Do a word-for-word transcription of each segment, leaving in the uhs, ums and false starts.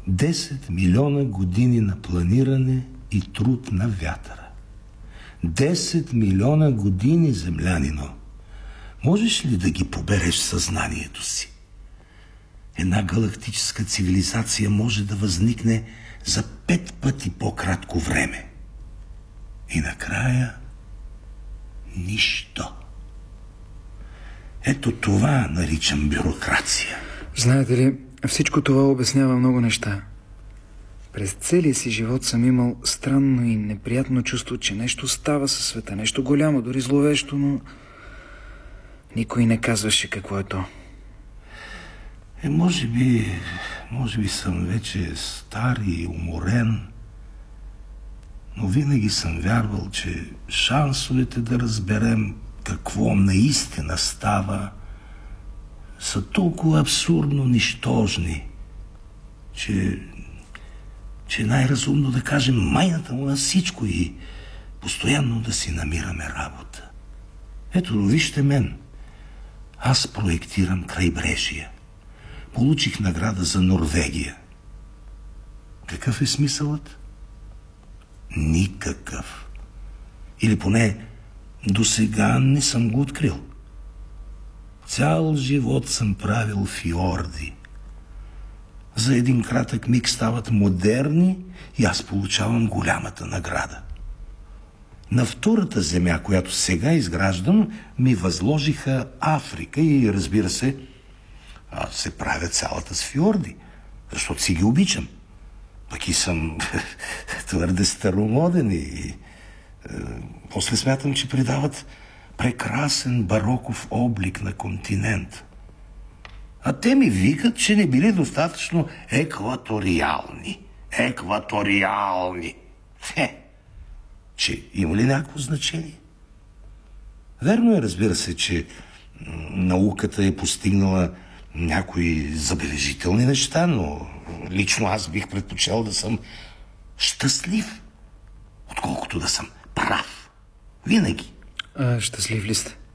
десет милиона години на планиране и труд на вятъра. десет милиона години, землянино. Можеш ли да ги побереш в съзнанието си? Една галактическа цивилизация може да възникне за пет пъти по-кратко време. И накрая нищо. Ето това наричам бюрокрация. Знаете ли, всичко това обяснява много неща. През целия си живот съм имал странно и неприятно чувство, че нещо става със света, нещо голямо, дори зловещо, но никой не казваше какво е то. Е, може би, може би съм вече стар и уморен, но винаги съм вярвал, че шансовете да разберем какво наистина става са толкова абсурдно нищожни, че, че е най-разумно да кажем майната му на всичко и постоянно да си намираме работа. Ето, вижте мен. Аз проектирам крайбрежия. Получих награда за Норвегия. Какъв е смисълът? Никакъв. Или поне до сега не съм го открил. Цял живот съм правил фиорди. За един кратък миг стават модерни и аз получавам голямата награда. На втората земя, която сега изграждам, ми възложиха Африка и, разбира се, аз се правя цялата с фиорди, защото си ги обичам. Пък и съм твърде старомоден и е, после смятам, че придават прекрасен бароков облик на континент. А те ми викат, че не били достатъчно екваториални. Екваториални. Хе, че има ли някакво значение? Верно е, разбира се, че науката е постигнала някои забележителни неща, но лично аз бих предпочел да съм щастлив, отколкото да съм прав. Винаги. А щастлив ли сте?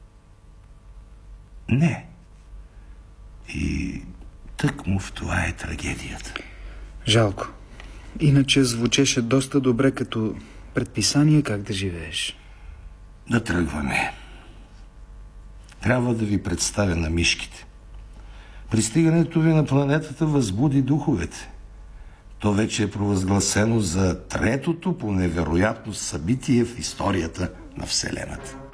Не. И тъкмо в това е трагедията. Жалко. Иначе звучеше доста добре като предписание как да живееш. Да тръгваме. Трябва да ви представя на мишките. Пристигането ви на планетата възбуди духовете. То вече е провъзгласено за третото по невероятно събитие в историята на Вселената.